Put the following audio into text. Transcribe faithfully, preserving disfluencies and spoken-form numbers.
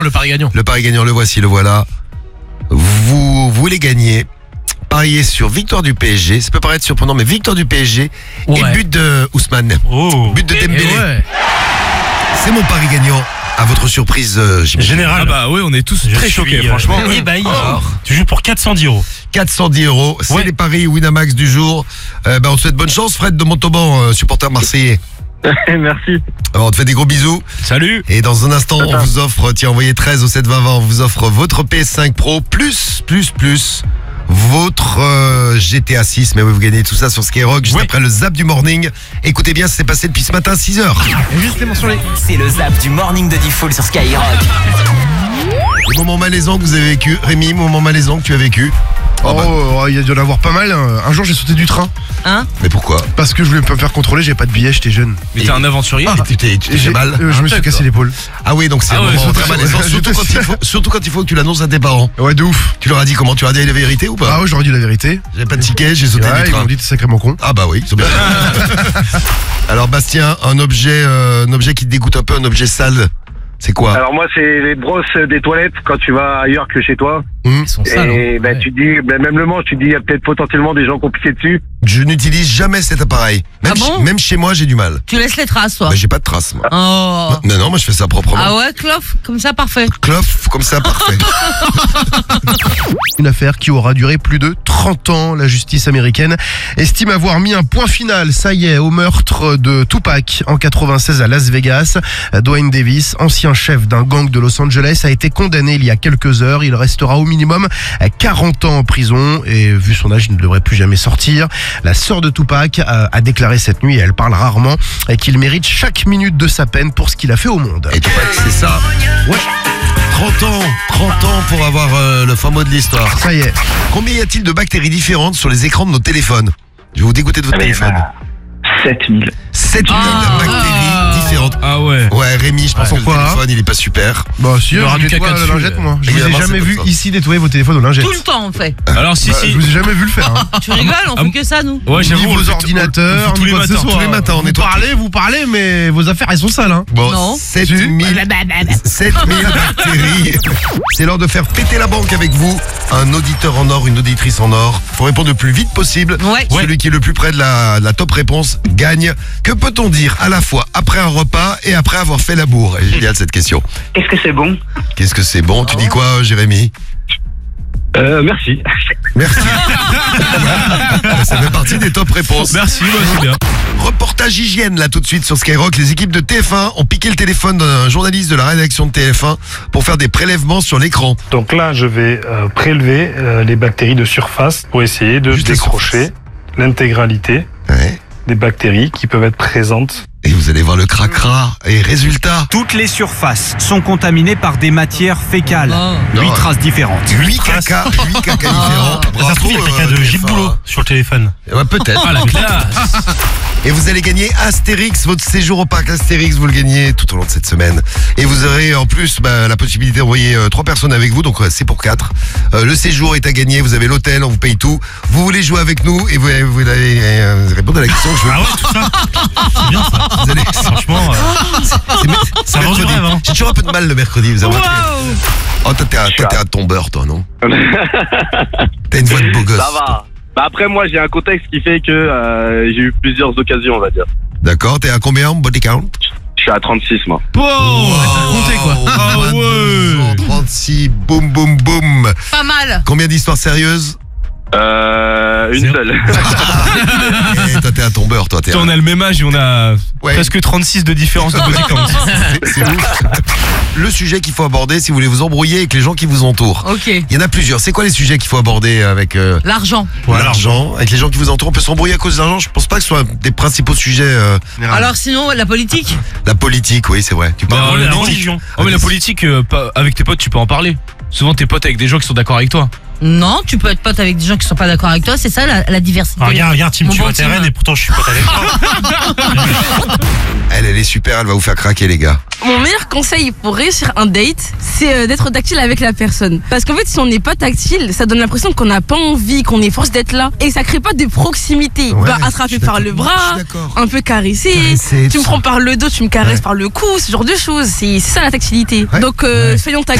Le pari gagnant. Le pari gagnant, le voici, le voilà. Vous voulez gagner, pariez sur victoire du P S G. Ça peut paraître surprenant, mais victoire du P S G Ouais. et but de Ousmane. Oh. But de Et Dembélé. ouais. C'est mon pari gagnant. À votre surprise, euh, j'imagine. Général. Ah bah oui, on est tous Je très suis, choqués, euh, franchement. ébahi. Alors, Tu joues pour quatre cent dix euros. quatre cent dix euros, c'est Ouais. les paris Winamax du jour. Euh, bah, on te souhaite bonne chance, Fred de Montauban, euh, supporter marseillais. Merci. Alors, on te fait des gros bisous. Salut. Et dans un instant, on vous offre, tiens, envoyez treize au sept vingt vingt, on vous offre votre P S cinq Pro plus, plus, plus, votre euh, G T A six. Mais oui, vous gagnez tout ça sur Skyrock juste Oui. après le zap du morning. Écoutez bien, c'est passé depuis ce matin, six heures. Et juste les mentionnés. C'est le zap du morning de Diffoul sur Skyrock. Le moment malaisant que vous avez vécu. Rémi, moment malaisant que tu as vécu. Oh, bah, Oh, il y a dû en avoir pas mal. Un jour, j'ai sauté du train mais pourquoi? parce que je voulais pas me faire contrôler. J'avais pas de billet, j'étais jeune. Mais t'es un aventurier. Et tu t'es tu t'es Et fait j'ai- mal. euh, je me suis peut-être, cassé toi. l'épaule. Ah oui, donc c'est Ah un ouais, moment surtout très sur- malaisant. je Surtout te quand, il sais. faut, surtout quand il faut que tu l'annonces à tes parents. Ouais, de ouf. Tu leur as dit comment? Tu leur as dit la vérité ou pas? Ah ouais, j'aurais dit la vérité. J'avais pas de ticket, j'ai sauté Ouais, du ils train. m'ont dit t'es sacrément con. Ah bah oui, c'est bien. Alors Bastien, un objet, euh, un objet qui te dégoûte un peu, un objet sale, c'est quoi? Alors moi, c'est les brosses des toilettes quand tu vas ailleurs que chez toi. Hum, Ils sont sales. Et hein. ben Ouais. tu dis, ben, même le manche, tu dis, il y a peut-être potentiellement des gens qui ont pissé dessus. Je n'utilise jamais cet appareil. Même, Ah bon ch- même chez moi, j'ai du mal. Tu laisses les traces, toi. Bah, j'ai pas de traces, moi. Oh. Non, non, moi je fais ça proprement. Ah ouais, clof, comme ça, parfait. Clof, comme ça, parfait. Une affaire qui aura duré plus de trente ans. La justice américaine estime avoir mis un point final, ça y est, au meurtre de Tupac en quatre-vingt-seize à Las Vegas. Dwayne Davis, ancien chef d'un gang de Los Angeles, a été condamné il y a quelques heures. Il restera au minimum quarante ans en prison et vu son âge, il ne devrait plus jamais sortir. La sœur de Tupac a, a déclaré cette nuit, et elle parle rarement, qu'il mérite chaque minute de sa peine pour ce qu'il a fait au monde. Et Tupac, c'est ça. Ouais. trente ans, trente ans pour avoir euh, le fin mot de l'histoire. Ça y est. Combien y a-t-il de bactéries différentes sur les écrans de nos téléphones? Je vais vous dégoûter de votre téléphone. sept mille. sept mille Ah. bactéries différentes. Ah ouais. Ouais, Rémi, je pense que le Pourquoi, téléphone, il est pas super. Bah si, Il y aura je du nettoie caca la dessus, lingette, moi. Je vous ai Évidemment, jamais c'est vu comme ça. ici nettoyer vos téléphones aux lingettes. Tout le temps, on fait. Alors si Bah, si. Je vous ai jamais vu le faire. Hein. Tu rigoles, on Ah, fait que ça, nous. Ouais, Ni j'avoue. on le vos fait- ordinateurs, on le fait tous ni les quoi que ce matins. soit. tous les matins, on vous nettoie parlez, vous parlez, mais vos affaires elles sont sales. Hein. Bon, Non. sept Si. mille sept mille bactéries. C'est l'heure de faire péter la banque avec vous. Un auditeur en or, une auditrice en or. Faut répondre le plus vite possible. Ouais. Celui qui est le plus près de la, la top réponse gagne. Que peut-on dire à la fois après un repas et après avoir fait la bourre? Elle est géniale cette question. Est-ce que c'est bon? Qu'est-ce que c'est bon? Tu dis quoi, euh, Jérémy? Euh, merci. Merci. Ça fait partie des top réponses. Merci, ouais, c'est bien. Reportage hygiène là tout de suite sur Skyrock. Les équipes de T F un ont piqué le téléphone d'un journaliste de la rédaction de T F un pour faire des prélèvements sur l'écran. Donc là, je vais euh, prélever euh, les bactéries de surface pour essayer de Juste la décrocher surface. l'intégralité Ouais. des bactéries qui peuvent être présentes. Et vous allez voir le cracra. Et résultat, Toutes les surfaces sont contaminées par des matières fécales. Oh. Non, Huit traces différentes. huit caca, huit caca différents. Ça se trouve, il y a quelqu'un euh, de Gilles T F un. Boulot sur le téléphone. Ouais, peut-être. Ah la classe. Et vous allez gagner Astérix, votre séjour au parc Astérix, vous le gagnez tout au long de cette semaine. Et vous aurez en plus bah, la possibilité d'envoyer euh, trois personnes avec vous, donc euh, c'est pour quatre. Euh, le séjour est à gagner, vous avez l'hôtel, on vous paye tout. Vous voulez jouer avec nous et vous, vous allez euh, répondre à la question que je veux. Ah ouais, tout ça. C'est bien ça. Vous allez- Franchement, euh, c'est mer- c'est Ça vend du mercredi. rêve, hein. J'ai toujours un peu de mal le mercredi, vous avez remarqué. Waouh. Oh, toi, t'es un, toi, t'es un tombeur, toi, non? T'as une voix de beau gosse. Ça va. Bah après, moi, j'ai un contexte qui fait que euh, j'ai eu plusieurs occasions, on va dire. D'accord, t'es à combien, body count? Je suis à trente-six, moi. Wow. T'as compté quoi. Ah ouais. trente-six, boum, boum, boum. Pas mal. Combien d'histoires sérieuses? Euh, une Zéro. seule. Eh, toi, t'es un tombeur, toi, t'es On un... a le même âge et on a Ouais. presque trente-six de différence de body count. C'est- c'est ouf. Le sujet qu'il faut aborder si vous voulez vous embrouiller avec les gens qui vous entourent. Ok. Il y en a plusieurs. C'est quoi les sujets qu'il faut aborder avec euh, L'argent. l'argent, avec les gens qui vous entourent? On peut s'embrouiller à cause de l'argent. Je pense pas que ce soit des principaux sujets. euh, Alors sinon, la politique. la politique, oui, c'est vrai. Tu Bah, parles. la la politique. religion. Oh mais la politique, euh, pas- avec tes potes, tu peux en parler. Souvent, t'es potes avec des gens qui sont d'accord avec toi. Non, tu peux être pote avec des gens qui sont pas d'accord avec toi, c'est ça la, la diversité. Ah, regarde, regarde, Tim, Mon tu bon vois tes Tim. reines et pourtant je suis pote avec toi. Elle, elle est super, elle va vous faire craquer, les gars. Mon meilleur conseil pour réussir un date, c'est euh, d'être tactile avec la personne. Parce qu'en fait, si on n'est pas tactile, ça donne l'impression qu'on n'a pas envie, qu'on est force d'être là. Et ça crée pas de proximité. Ouais, bah, je attraper suis par le d'accord. bras, Je suis d'accord. un peu caresser. Caresser, Tu me tout prends par le dos, tu me caresses Ouais. par le cou, ce genre de choses. C'est c'est ça la tactilité. Ouais. Donc, euh, soyons tactiles.